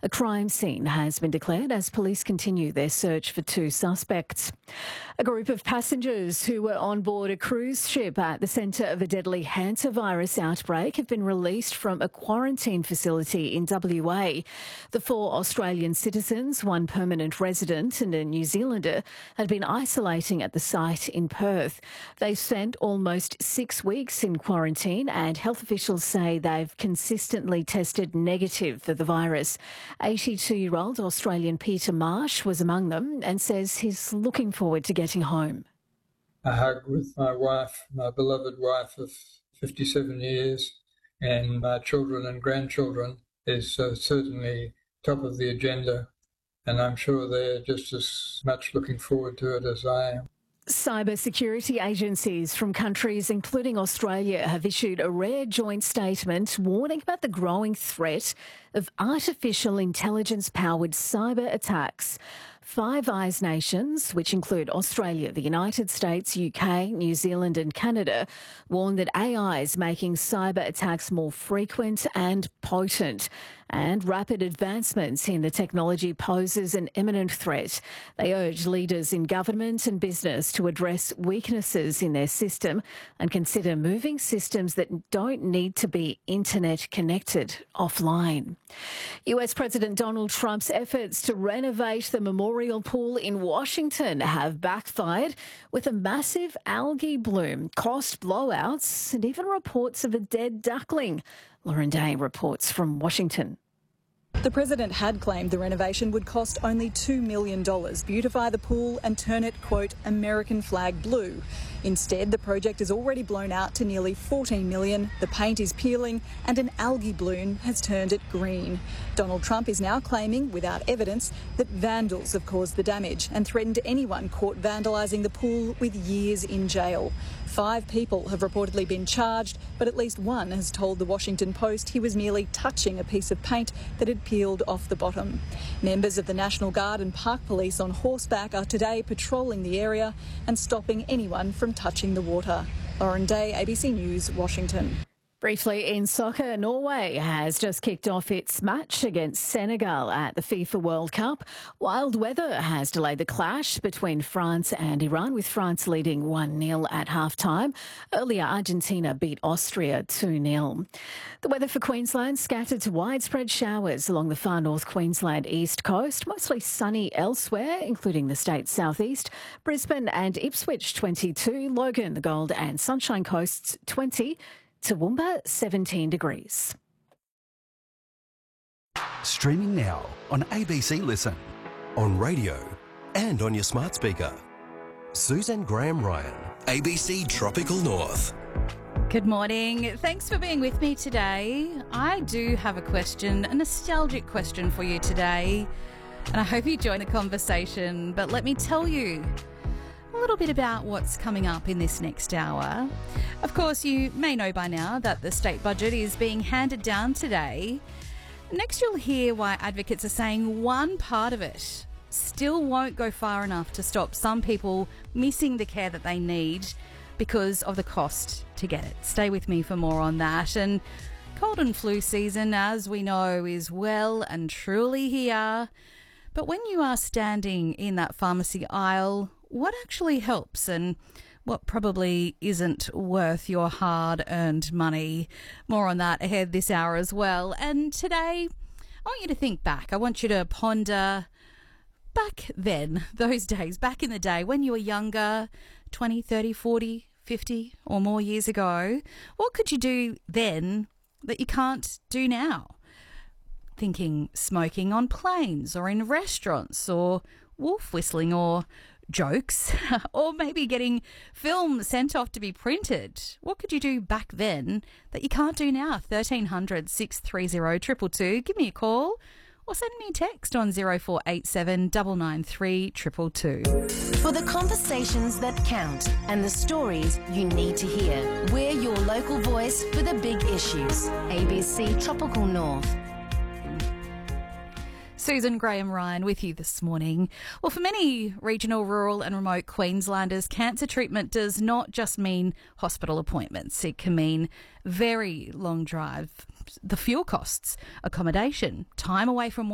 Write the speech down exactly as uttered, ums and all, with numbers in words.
A crime scene has been declared as police continue their search for two suspects. A group of passengers who were on board a cruise ship at the centre of a deadly hantavirus outbreak have been released from a quarantine facility in W A. The four Australian citizens, one permanent resident and a New Zealander, had been isolating at the site in Perth. They spent almost six weeks in quarantine and health officials say they've consistently tested negative for the virus. eighty-two-year-old Australian Peter Marsh was among them and says he's looking forward to getting home. A hug with my wife, my beloved wife of fifty-seven years, and my children and grandchildren is uh, certainly top of the agenda, and I'm sure they're just as much looking forward to it as I am. Cyber security agencies from countries including Australia have issued a rare joint statement warning about the growing threat of artificial intelligence-powered cyber attacks. Five Eyes nations, which include Australia, the United States, U K, New Zealand and Canada, warn that A I is making cyber attacks more frequent and potent, and rapid advancements in the technology poses an imminent threat. They urge leaders in government and business to address weaknesses in their system and consider moving systems that don't need to be internet connected offline. U S President Donald Trump's efforts to renovate the Memorial Pool in Washington have backfired with a massive algae bloom, cost blowouts and even reports of a dead duckling. Lauren Day reports from Washington. The President had claimed the renovation would cost only two million dollars, beautify the pool and turn it, quote, American flag blue. Instead, the project is already blown out to nearly fourteen million dollars, the paint is peeling and an algae bloom has turned it green. Donald Trump is now claiming, without evidence, that vandals have caused the damage and threatened anyone caught vandalising the pool with years in jail. Five people have reportedly been charged, but at least one has told the Washington Post he was merely touching a piece of paint that had peeled off the bottom. Members of the National Guard and Park Police on horseback are today patrolling the area and stopping anyone from touching the water. Lauren Day, A B C News, Washington. Briefly in soccer, Norway has just kicked off its match against Senegal at the FIFA World Cup. Wild weather has delayed the clash between France and Iran, with France leading one nil at half-time. Earlier, Argentina beat Austria two nil. The weather for Queensland, scattered to widespread showers along the far north Queensland east coast, mostly sunny elsewhere, including the state's southeast. Brisbane and Ipswich twenty-two, Logan, the Gold and Sunshine Coasts twenty, Toowoomba seventeen degrees. Streaming now on A B C Listen, on radio and on your smart speaker. Susan Graham Ryan, A B C Tropical North. Good morning. Thanks for being with me today. I do have a question, a nostalgic question for you today, and I hope you join the conversation. But let me tell you a little bit about what's coming up in this next hour. Of course, you may know by now that the state budget is being handed down today. Next, you'll hear why advocates are saying one part of it still won't go far enough to stop some people missing the care that they need because of the cost to get it. Stay with me for more on that. And cold and flu season, as we know, is well and truly here. But when you are standing in that pharmacy aisle, what actually helps and what probably isn't worth your hard-earned money? More on that ahead this hour as well. And today, I want you to think back. I want you to ponder back then, those days, back in the day when you were younger, twenty, thirty, forty, fifty or more years ago. What could you do then that you can't do now? Thinking smoking on planes or in restaurants, or wolf whistling, or jokes, or maybe getting film sent off to be printed. What could you do back then that you can't do now? thirteen hundred, six three zero, two two two. Give me a call or send me a text on zero four eight seven, nine nine three, two two two. For the conversations that count and the stories you need to hear, we're your local voice for the big issues. A B C Tropical North. Susan Graham Ryan with you this morning. Well, for many regional, rural and remote Queenslanders, cancer treatment does not just mean hospital appointments. It can mean very long drive, the fuel costs, accommodation, time away from work,